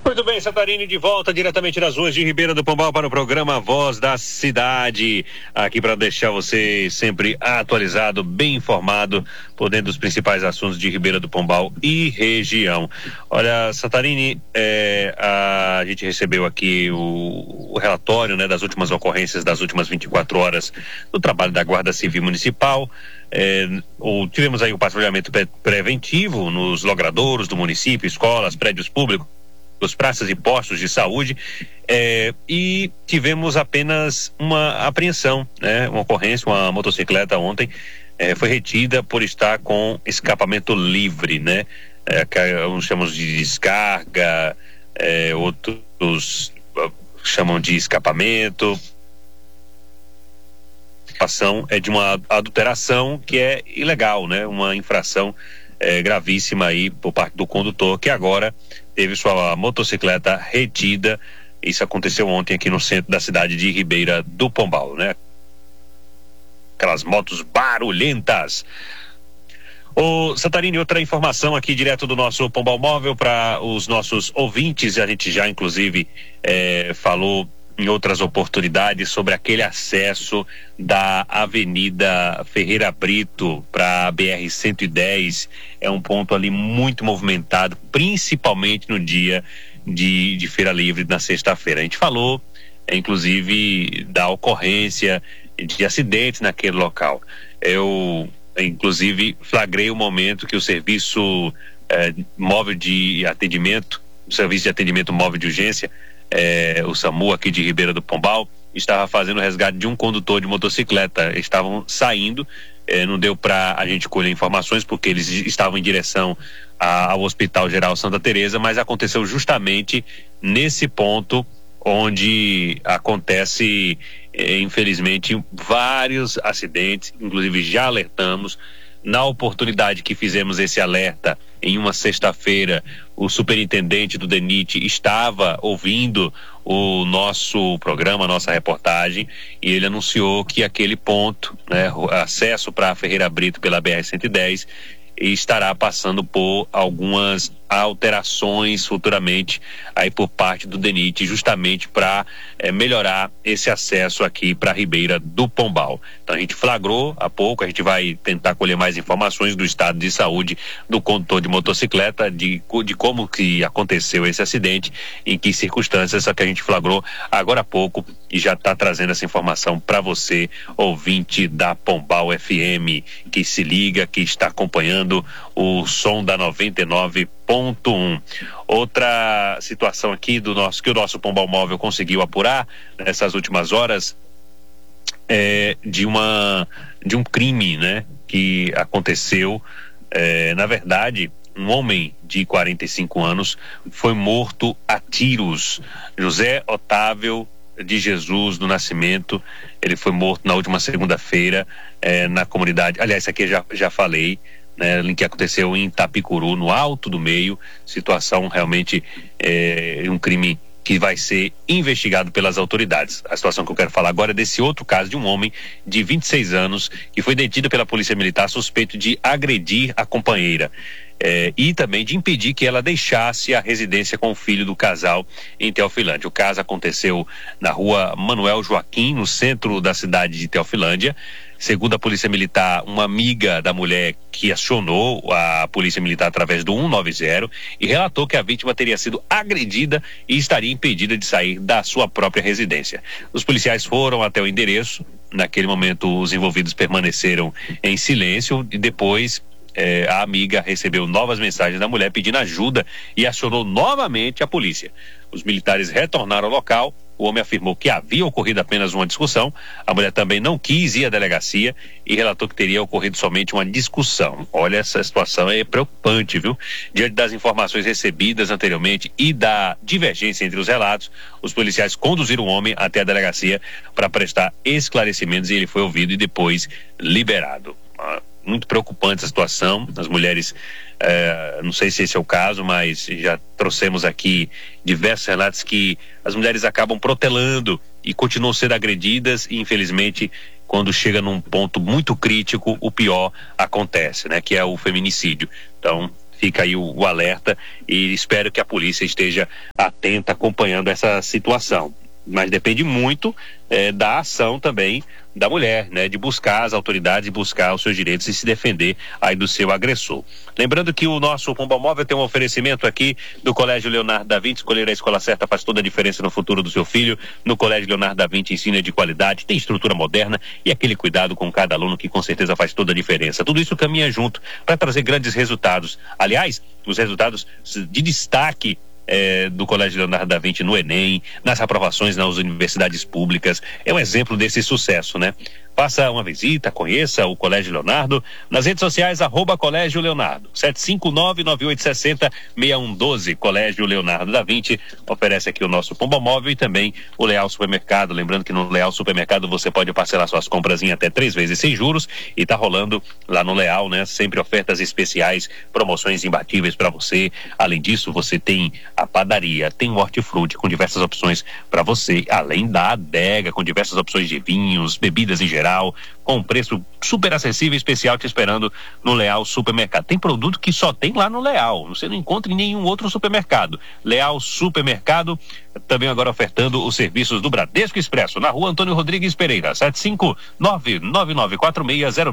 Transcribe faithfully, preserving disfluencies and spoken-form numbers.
Muito bem, Santarini de volta diretamente das ruas de Ribeira do Pombal para o programa Voz da Cidade, aqui para deixar você sempre atualizado, bem informado por dentro dos principais assuntos de Ribeira do Pombal e região. Olha, Santarini, é, a, a gente recebeu aqui o, o relatório, né, das últimas ocorrências das últimas vinte e quatro horas do trabalho da Guarda Civil Municipal. É, ou, tivemos aí o patrulhamento pre- preventivo nos logradouros do município, escolas, prédios públicos, os praças e postos de saúde, é, e tivemos apenas uma apreensão, né, uma ocorrência, uma motocicleta ontem é, foi retida por estar com escapamento livre, né, é, que uns chamam de descarga, é, outros chamam de escapamento. A ação é de uma adulteração que é ilegal, né, uma infração é, gravíssima aí por parte do condutor, que agora teve sua motocicleta retida. Isso aconteceu ontem aqui no centro da cidade de Ribeira do Pombal, né? Aquelas motos barulhentas. Ô, Santarini, outra informação aqui direto do nosso Pombal Móvel para os nossos ouvintes. A gente já inclusive é, falou em outras oportunidades sobre aquele acesso da Avenida Ferreira Brito para a B R cento e dez. É um ponto ali muito movimentado, principalmente no dia de, de Feira Livre, na sexta-feira. A gente falou, é, inclusive, da ocorrência de acidentes naquele local. Eu, inclusive, flagrei o momento que o serviço é, móvel de atendimento, o serviço de atendimento móvel de urgência, É, o SAMU aqui de Ribeira do Pombal, estava fazendo o resgate de um condutor de motocicleta. Eles estavam saindo, é, não deu para a gente colher informações porque eles estavam em direção a, ao Hospital Geral Santa Teresa, mas aconteceu justamente nesse ponto onde acontece, é, infelizmente, vários acidentes. Inclusive já alertamos. Na oportunidade que fizemos esse alerta, em uma sexta-feira, o superintendente do DENIT estava ouvindo o nosso programa, a nossa reportagem, e ele anunciou que aquele ponto, né, o acesso para a Ferreira Brito pela B R cento e dez, estará passando por algumas alterações futuramente aí por parte do DENIT, justamente para é, melhorar esse acesso aqui para Ribeira do Pombal. Então a gente flagrou há pouco, a gente vai tentar colher mais informações do estado de saúde do condutor de motocicleta, de, de como que aconteceu esse acidente, em que circunstâncias, só que a gente flagrou agora há pouco e já está trazendo essa informação para você, ouvinte da Pombal F M, que se liga, que está acompanhando o som da noventa e nove ponto um. Outra situação aqui do nosso, que o nosso Pombal Móvel conseguiu apurar nessas últimas horas, é de uma de um crime, né, que aconteceu. É, na verdade, um homem de quarenta e cinco anos foi morto a tiros. José Otávio de Jesus do Nascimento, ele foi morto na última segunda-feira, é, na comunidade, aliás, isso aqui eu já, já falei, né, que aconteceu em Itapicuru, no Alto do Meio. Situação realmente, é, um crime que vai ser investigado pelas autoridades. A situação que eu quero falar agora é desse outro caso de um homem de vinte e seis anos que foi detido pela Polícia Militar suspeito de agredir a companheira, é, e também de impedir que ela deixasse a residência com o filho do casal em Teofilândia. O caso aconteceu na rua Manuel Joaquim, no centro da cidade de Teofilândia. Segundo a Polícia Militar, uma amiga da mulher que acionou a Polícia Militar através do cento e noventa e relatou que a vítima teria sido agredida e estaria impedida de sair da sua própria residência. Os policiais foram até o endereço. Naquele momento, os envolvidos permaneceram em silêncio e depois eh, a amiga recebeu novas mensagens da mulher pedindo ajuda e acionou novamente a polícia. Os militares retornaram ao local. O homem afirmou que havia ocorrido apenas uma discussão. A mulher também não quis ir à delegacia e relatou que teria ocorrido somente uma discussão. Olha, essa situação é preocupante, viu? Diante das informações recebidas anteriormente e da divergência entre os relatos, os policiais conduziram o homem até a delegacia para prestar esclarecimentos e ele foi ouvido e depois liberado. Muito preocupante a situação. As mulheres, eh, não sei se esse é o caso, mas já trouxemos aqui diversos relatos que as mulheres acabam protelando e continuam sendo agredidas e, infelizmente, quando chega num ponto muito crítico, o pior acontece, né? Que é o feminicídio. Então, Fica aí o, o alerta e espero que a polícia esteja atenta acompanhando essa situação. Mas depende muito eh, da ação também da mulher, né? De buscar as autoridades, buscar os seus direitos e se defender aí do seu agressor. Lembrando que o nosso Pomba Móvel tem um oferecimento aqui do Colégio Leonardo da Vinci. Escolher a escola certa faz toda a diferença no futuro do seu filho. No Colégio Leonardo da Vinci, ensino é de qualidade, tem estrutura moderna e aquele cuidado com cada aluno que com certeza faz toda a diferença. Tudo isso caminha junto para trazer grandes resultados. Aliás, os resultados de destaque É, do Colégio Leonardo da Vinci no Enem, nas aprovações nas universidades públicas, é um exemplo desse sucesso, né? Faça uma visita, conheça o Colégio Leonardo nas redes sociais, arroba Colégio Leonardo, sete cinco nove, nove oito seis zero, seis um um dois. Colégio Leonardo da Vinci oferece aqui o nosso Pomba Móvel e também o Leal Supermercado. Lembrando que no Leal Supermercado você pode parcelar suas compras em até três vezes sem juros e tá rolando lá no Leal, né? Sempre ofertas especiais, promoções imbatíveis para você. Além disso, você tem a padaria, tem o hortifruti com diversas opções para você, além da adega com diversas opções de vinhos, bebidas em geral, com um preço super acessível e especial te esperando no Leal Supermercado. Tem produto que só tem lá no Leal, você não encontra em nenhum outro supermercado. Leal Supermercado, também agora ofertando os serviços do Bradesco Expresso, na rua Antônio Rodrigues Pereira, sete cinco nove, nove nove quatro seis zero